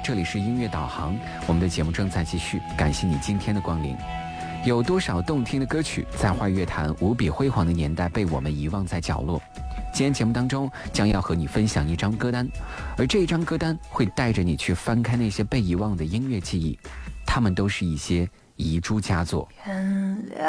这里是音乐导航，我们的节目正在继续，感谢你今天的光临。有多少动听的歌曲在华语乐坛无比辉煌的年代被我们遗忘在角落？今天节目当中将要和你分享一张歌单，而这一张歌单会带着你去翻开那些被遗忘的音乐记忆，它们都是一些遗珠佳作。